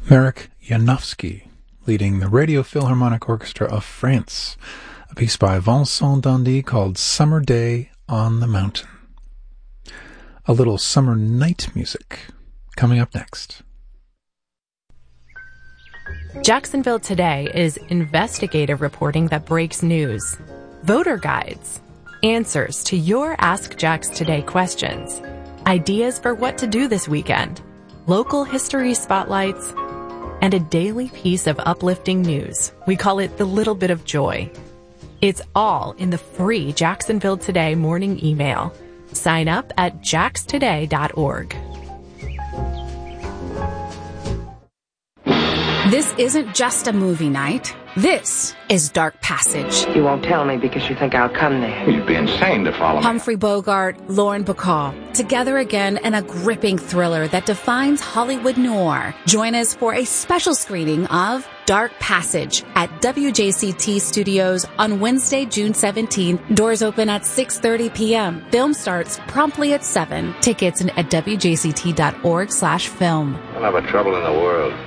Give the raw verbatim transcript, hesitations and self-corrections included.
Marek Janowski, leading the Radio Philharmonic Orchestra of France, a piece by Vincent Dandy called Summer Day on the Mountain. A little summer night music coming up next. Jacksonville Today is investigative reporting that breaks news, voter guides, answers to your Ask Jax Today questions, ideas for what to do this weekend, local history spotlights, and a daily piece of uplifting news. We call it the little bit of joy. It's all in the free Jacksonville Today morning email. Sign up at jax today dot org. This isn't just a movie night. This is Dark Passage. You won't tell me because you think I'll come there. You'd be insane to follow me. Humphrey Bogart, Lauren Bacall, together again in a gripping thriller that defines Hollywood noir. Join us for a special screening of Dark Passage at W J C T Studios on Wednesday, June seventeenth. Doors open at six thirty p.m. Film starts promptly at seven. Tickets at W J C T dot org slash film. I'll have a trouble in the world.